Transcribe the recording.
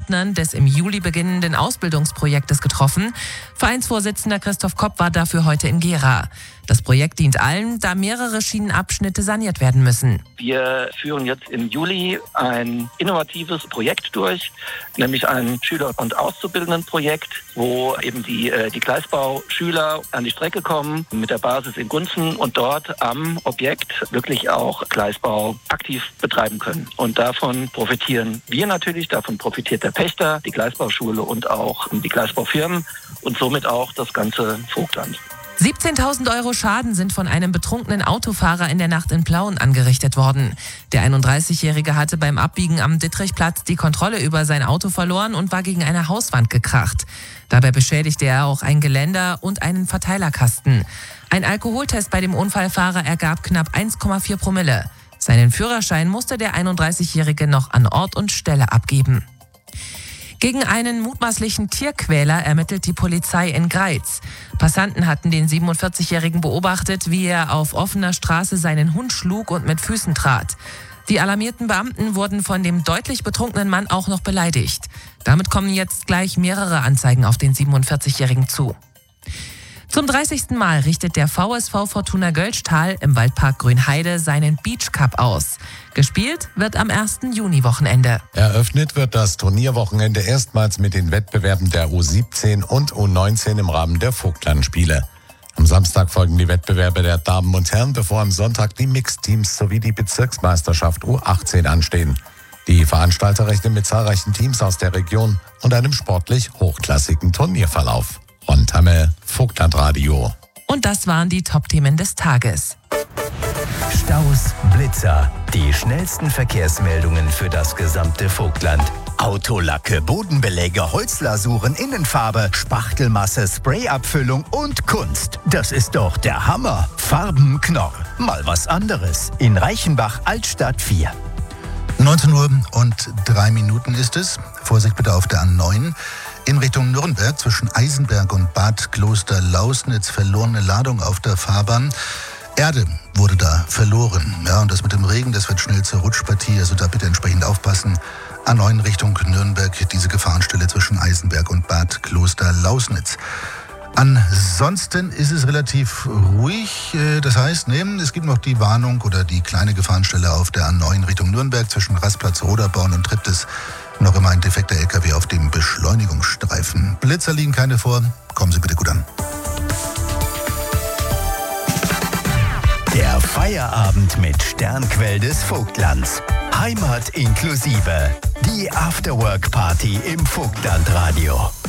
Partnern des im Juli beginnenden Ausbildungsprojektes getroffen. Vereinsvorsitzender Christoph Kopp war dafür heute in Gera. Das Projekt dient allen, da mehrere Schienenabschnitte saniert werden müssen. Wir führen jetzt im Juli ein innovatives Projekt durch, nämlich ein Schüler- und Auszubildendenprojekt, wo eben die Gleisbauschüler an die Strecke kommen mit der Basis in Gunzen und dort am Objekt wirklich auch Gleisbau aktiv betreiben können. Und davon profitieren wir natürlich, davon profitiert der Pächter, die Gleisbauschule und auch die Gleisbaufirmen und somit auch das ganze Vogtland. 17.000 Euro Schaden sind von einem betrunkenen Autofahrer in der Nacht in Plauen angerichtet worden. Der 31-Jährige hatte beim Abbiegen am Dittrichplatz die Kontrolle über sein Auto verloren und war gegen eine Hauswand gekracht. Dabei beschädigte er auch ein Geländer und einen Verteilerkasten. Ein Alkoholtest bei dem Unfallfahrer ergab knapp 1,4 Promille. Seinen Führerschein musste der 31-Jährige noch an Ort und Stelle abgeben. Gegen einen mutmaßlichen Tierquäler ermittelt die Polizei in Greiz. Passanten hatten den 47-Jährigen beobachtet, wie er auf offener Straße seinen Hund schlug und mit Füßen trat. Die alarmierten Beamten wurden von dem deutlich betrunkenen Mann auch noch beleidigt. Damit kommen jetzt gleich mehrere Anzeigen auf den 47-Jährigen zu. Zum 30. Mal richtet der VSV Fortuna Göltzschtal im Waldpark Grünheide seinen Beach Cup aus. Gespielt wird am 1. Juni-Wochenende. Eröffnet wird das Turnierwochenende erstmals mit den Wettbewerben der U17 und U19 im Rahmen der Vogtlandspiele. Am Samstag folgen die Wettbewerbe der Damen und Herren, bevor am Sonntag die Mixteams sowie die Bezirksmeisterschaft U18 anstehen. Die Veranstalter rechnen mit zahlreichen Teams aus der Region und einem sportlich hochklassigen Turnierverlauf. Ron Tammel, Vogtlandradio. Und das waren die Top-Themen des Tages. Staus, Blitzer, die schnellsten Verkehrsmeldungen für das gesamte Vogtland. Autolacke, Bodenbeläge, Holzlasuren, Innenfarbe, Spachtelmasse, Sprayabfüllung und Kunst. Das ist doch der Hammer. Farbenknorr. Mal was anderes. In Reichenbach, Altstadt 4. 19 Uhr und 3 Minuten ist es. Vorsicht bitte auf der A9. In Richtung Nürnberg zwischen Eisenberg und Bad Klosterlausnitz verlorene Ladung auf der Fahrbahn. Erde wurde da verloren. Ja, und das mit dem Regen, das wird schnell zur Rutschpartie. Also da bitte entsprechend aufpassen. A9 Richtung Nürnberg, diese Gefahrenstelle zwischen Eisenberg und Bad Klosterlausnitz. Ansonsten ist es relativ ruhig. Das heißt, es gibt noch die Warnung oder die kleine Gefahrenstelle auf der A9 Richtung Nürnberg zwischen Rastplatz Roderborn und Triptis. Noch immer ein defekter LKW auf dem Beschleunigungsstreifen. Blitzer liegen keine vor. Kommen Sie bitte gut an. Der Feierabend mit Sternquell des Vogtlands. Heimat inklusive. Die Afterwork-Party im Vogtlandradio.